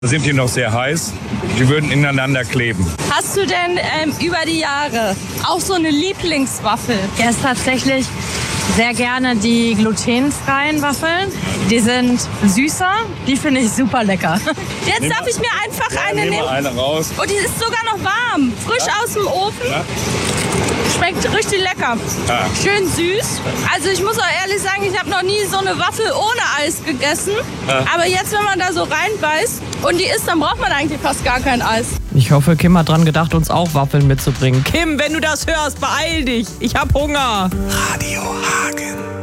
Sind die noch sehr heiß? Die würden ineinander kleben. Hast du denn über die Jahre auch so eine Lieblingswaffel? Ich esse tatsächlich sehr gerne die glutenfreien Waffeln. Die sind süßer, die finde ich super lecker. Jetzt darf ich mir einfach eine nehmen. Eine raus. Und die ist sogar noch warm, frisch aus dem Ofen. Ja. Schmeckt richtig lecker. Ja. Schön süß. Also ich muss auch ehrlich sagen, ich habe noch nie so eine Waffel ohne Eis gegessen. Ja. Aber jetzt, wenn man da so reinbeißt und die isst, dann braucht man eigentlich fast gar kein Eis. Ich hoffe, Kim hat dran gedacht, uns auch Waffeln mitzubringen. Kim, wenn du das hörst, beeil dich. Ich hab Hunger. Radio Hagen.